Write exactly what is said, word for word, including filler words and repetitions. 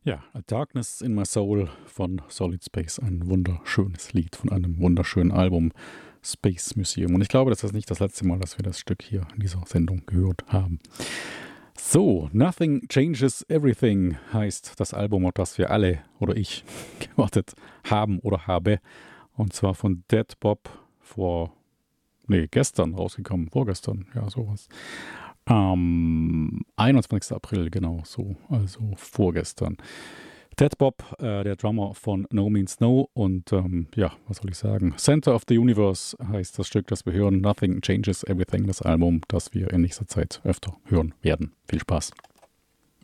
Ja, A Darkness in My Soul von Solid Space, ein wunderschönes Lied von einem wunderschönen Album, Space Museum. Und ich glaube, das ist nicht das letzte Mal, dass wir das Stück hier in dieser Sendung gehört haben. So, Nothing Changes Everything heißt das Album, auf das wir alle oder ich gewartet haben oder habe. Und zwar von Dead Bob vor, nee, gestern rausgekommen, vorgestern, ja, sowas. Am einundzwanzigsten April, genau so, also vorgestern. Dead Bob, äh, der Drummer von No Means No und ähm, ja, was soll ich sagen? Center of the Universe heißt das Stück, das wir hören. Nothing Changes Everything, das Album, das wir in nächster Zeit öfter hören werden. Viel Spaß.